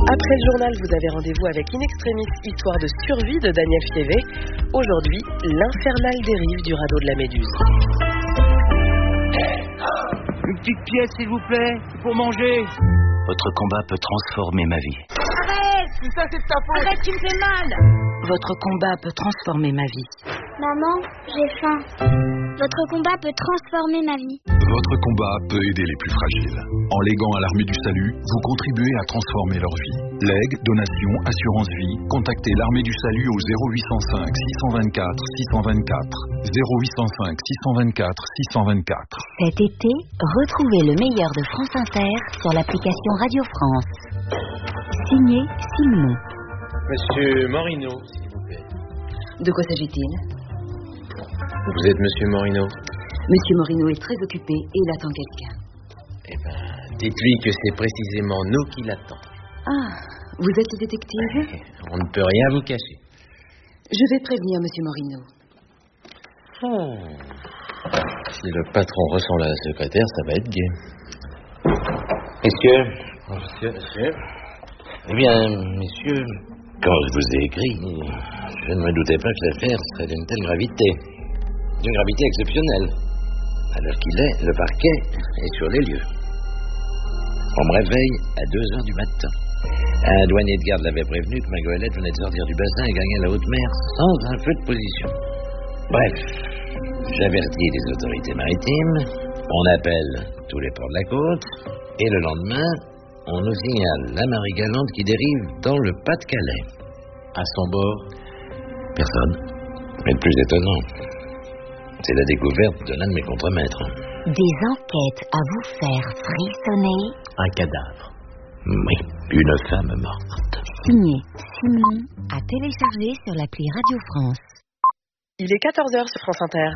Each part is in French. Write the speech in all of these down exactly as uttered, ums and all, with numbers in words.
Après le journal, vous avez rendez-vous avec In Extremis, histoire de survie de Daniel Fievé. Aujourd'hui, l'infernale dérive du radeau de la Méduse. Une petite pièce, s'il vous plaît, pour manger. Votre combat peut transformer ma vie. Arrête! Si ça, c'est de ta faute! Arrête, tu me fais mal! Votre combat peut transformer ma vie. Maman, j'ai faim. Votre combat peut transformer ma vie. Votre combat peut aider les plus fragiles. En léguant à l'Armée du Salut, vous contribuez à transformer leur vie. Legs, donations, assurance vie, contactez l'Armée du Salut au zéro huit cent cinq six cent vingt-quatre six cent vingt-quatre. zéro huit cent cinq six cent vingt-quatre six cent vingt-quatre. Cet été, retrouvez le meilleur de France Inter sur l'application Radio France. Signé Simon. Monsieur Morino, s'il vous plaît. De quoi s'agit-il? Vous êtes Monsieur Morino? Monsieur Morino est très occupé et il attend quelqu'un. Eh ben, dites-lui que c'est précisément nous qui l'attendons. Ah, vous êtes le détective? On ne peut rien vous cacher. Je vais prévenir Monsieur Morino. Oh. Si le patron ressent la secrétaire, ça va être gai. Messieurs, monsieur, monsieur. Eh bien, messieurs, quand je vous ai écrit, je ne me doutais pas que l'affaire serait d'une telle gravité. D'une gravité exceptionnelle. À l'heure qu'il est, le parquet est sur les lieux. On me réveille à deux heures du matin. Un douanier de garde l'avait prévenu que ma goélette venait de sortir du bassin et gagnait la haute mer sans un feu de position. Bref, j'avertis les autorités maritimes, on appelle tous les ports de la côte, et le lendemain, on nous signale la Marie Galante qui dérive dans le Pas-de-Calais. À son bord, personne. Mais le plus étonnant, c'est la découverte de l'un de mes contremaîtres. Des enquêtes à vous faire frissonner. Un cadavre. Oui, une femme morte. Signé Simon, à télécharger sur l'appli Radio France. Il est quatorze heures sur France Inter.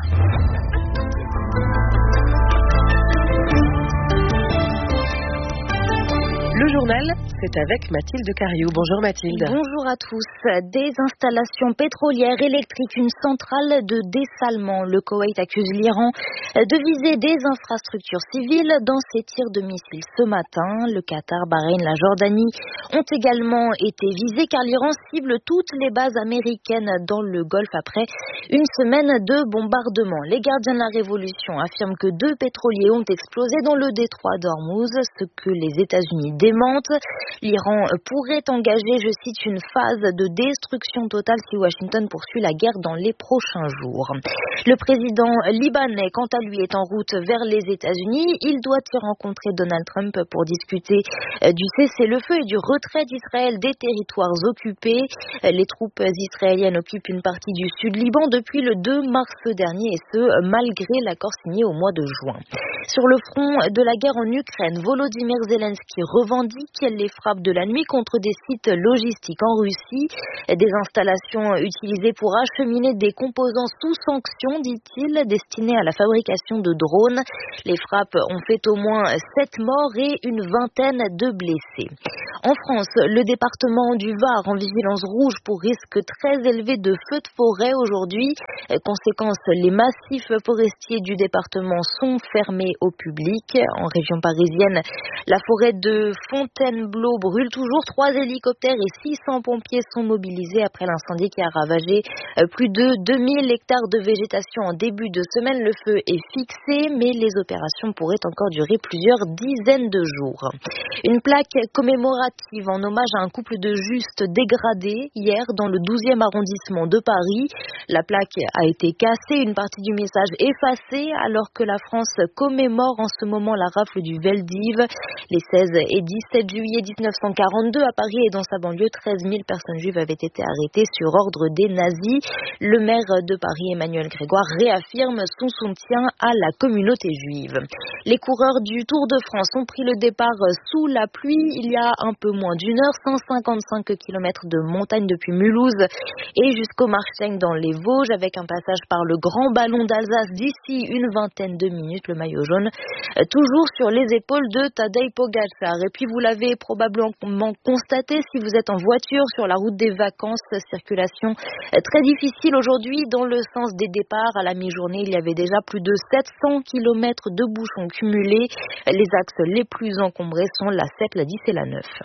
Le journal, c'est avec Mathilde Cariou. Bonjour Mathilde. Bonjour à tous. Des installations pétrolières électriques, une centrale de dessalement. Le Koweït accuse l'Iran de viser des infrastructures civiles dans ses tirs de missiles ce matin. Le Qatar, Bahreïn, la Jordanie ont également été visés car l'Iran cible toutes les bases américaines dans le Golfe après une semaine de bombardements. Les gardiens de la Révolution affirment que deux pétroliers ont explosé dans le détroit d'Ormuz, ce que les États-Unis démente. L'Iran pourrait engager, je cite, une phase de destruction totale si Washington poursuit la guerre dans les prochains jours. Le président libanais, quant à lui, est en route vers les États-Unis. Il doit y rencontrer Donald Trump pour discuter du cessez-le-feu et du retrait d'Israël des territoires occupés. Les troupes israéliennes occupent une partie du sud Liban depuis le deux mars dernier et ce, malgré l'accord signé au mois de juin. Sur le front de la guerre en Ukraine, Volodymyr Zelensky revendique les frappes de la nuit contre des sites logistiques en Russie, des installations utilisées pour acheminer des composants sous sanction, dit-il, destinés à la fabrication de drones. Les frappes ont fait au moins sept morts et une vingtaine de blessés. En France, le département du Var en vigilance rouge pour risque très élevé de feux de forêt aujourd'hui. Conséquence, les massifs forestiers du département sont fermés au public. En région parisienne, la forêt de Fontainebleau brûle toujours. Trois hélicoptères et six cents pompiers sont mobilisés après l'incendie qui a ravagé plus de deux mille hectares de végétation en début de semaine. Le feu est fixé, mais les opérations pourraient encore durer plusieurs dizaines de jours. Une plaque commémorative en hommage à un couple de justes dégradés hier dans le douzième arrondissement de Paris. La plaque a été cassée, une partie du message effacée, alors que la France commémore en ce moment la rafle du Veldiv. Les seize et dix-sept juillet mille neuf cent quarante-deux, à Paris et dans sa banlieue, treize mille personnes juives avaient été arrêtées sur ordre des nazis. Le maire de Paris, Emmanuel Grégoire, réaffirme son soutien à la communauté juive. Les coureurs du Tour de France ont pris le départ sous la pluie il y a un peu moins d'une heure, cent cinquante-cinq kilomètres de montagne depuis Mulhouse et jusqu'au Marcheigne dans les Vosges, avec un passage par le Grand Ballon d'Alsace d'ici une vingtaine de minutes. Le maillot jaune toujours sur les épaules de Tadej Pogačar. Et puis vous l'avez probablement constaté si vous êtes en voiture sur la route des vacances, circulation très difficile aujourd'hui dans le sens des départs. À la mi-journée, il y avait déjà plus de sept cents kilomètres de bouchons cumulés. Les axes les plus encombrés sont la sept, la dix et la neuf.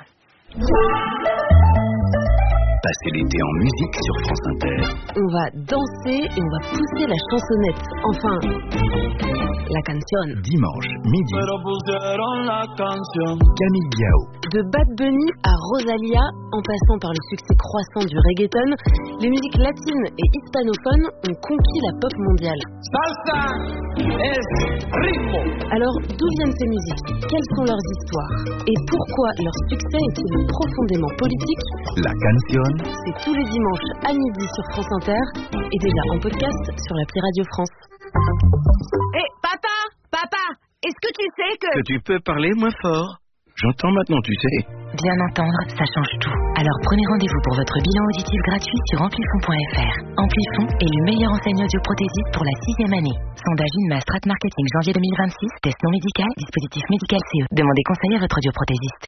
Passez l'été en musique sur France Inter. On va danser et on va pousser la chansonnette. Enfin, la canción. Dimanche, midi. Camille Biao. De Bad Bunny à Rosalia, en passant par le succès croissant du reggaeton, les musiques latines et hispanophones ont conquis la pop mondiale. Salsa es ritmo. Alors, d'où viennent ces musiques? Quelles sont leurs histoires? Et pourquoi leur succès est-il profondément politique? La canción. C'est tous les dimanches à midi sur France Inter et déjà en podcast sur l'appli Radio France. Hé, hey, papa, papa, est-ce que tu sais que... Que tu peux parler moins fort? J'entends maintenant, tu sais. Bien entendre, ça change tout. Alors prenez rendez-vous pour votre bilan auditif gratuit sur amplifon point f r. Amplifon est le meilleur enseigne audioprothésiste pour la sixième année. Sondage INMA Strat Marketing janvier deux mille vingt-six, test non médical, dispositif médical C E. Demandez conseil à votre audioprothésiste.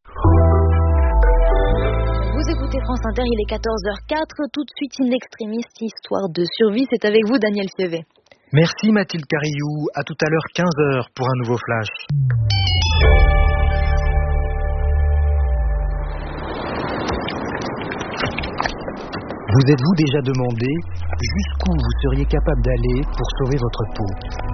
Vous écoutez France Inter, il est quatorze heures quatre. Tout de suite, une extrémiste histoire de survie. C'est avec vous, Daniel Fievé. Merci Mathilde Carillou. À tout à l'heure, quinze heures, pour un nouveau flash. Vous êtes-vous déjà demandé jusqu'où vous seriez capable d'aller pour sauver votre peau?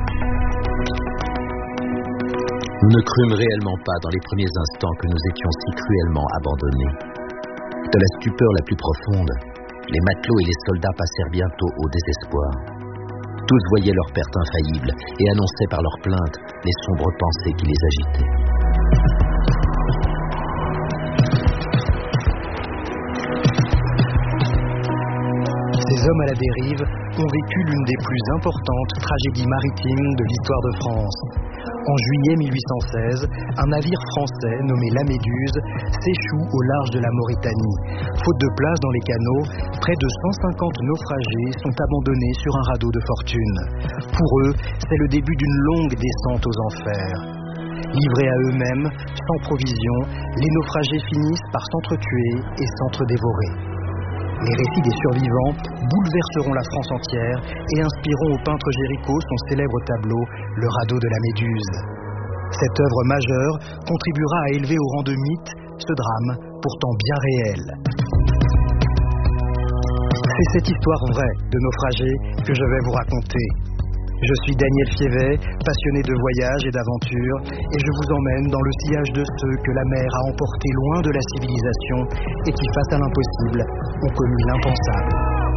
Nous ne crûmes réellement pas dans les premiers instants que nous étions si cruellement abandonnés. De la stupeur la plus profonde, les matelots et les soldats passèrent bientôt au désespoir. Tous voyaient leur perte infaillible et annonçaient par leurs plaintes les sombres pensées qui les agitaient. Ces hommes à la dérive ont vécu l'une des plus importantes tragédies maritimes de l'histoire de France. En juillet mille huit cent seize, un navire français nommé La Méduse s'échoue au large de la Mauritanie. Faute de place dans les canaux, près de cent cinquante naufragés sont abandonnés sur un radeau de fortune. Pour eux, c'est le début d'une longue descente aux enfers. Livrés à eux-mêmes, sans provision, les naufragés finissent par s'entretuer et s'entre-dévorer. Les récits des survivants bouleverseront la France entière et inspireront au peintre Géricault son célèbre tableau « Le radeau de la Méduse ». Cette œuvre majeure contribuera à élever au rang de mythe ce drame pourtant bien réel. C'est cette histoire vraie de naufragés que je vais vous raconter. Je suis Daniel Fievé, passionné de voyage et d'aventure, et je vous emmène dans le sillage de ceux que la mer a emportés loin de la civilisation et qui, face à l'impossible, ont connu l'impensable.